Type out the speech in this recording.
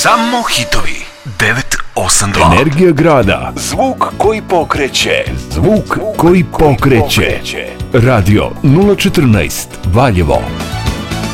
Samo hitovi 982. Energija grada. Zvuk koji pokreće. Zvuk koji pokreće. Radio 014 Valjevo.